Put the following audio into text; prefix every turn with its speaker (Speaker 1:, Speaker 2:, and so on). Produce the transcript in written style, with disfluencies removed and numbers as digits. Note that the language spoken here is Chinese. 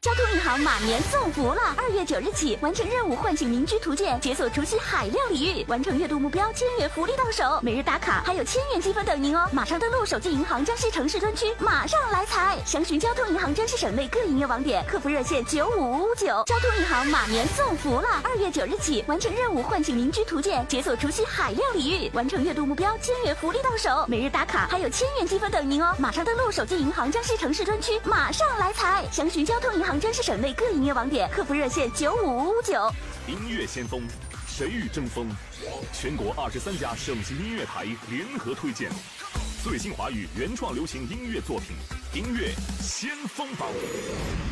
Speaker 1: 交通银行马年送福了！2月9日起，完成任务唤醒民居图鉴，解锁除夕海量礼遇，完成月度目标1000元福利到手，每日打卡还有1000元积分等您哦！马上登录手机银行江西城市专区，马上来财！详询交通银行江西省内各营业网点，客服热线9559。交通银行马年送福了！2月9日起，完成任务唤醒民居图鉴，解锁除夕海量礼遇，完成月度目标1000元福利到手，每日打卡还有1000元积分等您哦！马上登录手机银行江西城市专区，马上来财！详询交通银行江西省内各营业网点，客服热线9559。
Speaker 2: 音乐先锋，谁与争锋？全国23家省级音乐台联合推荐最新华语原创流行音乐作品，音乐先锋榜。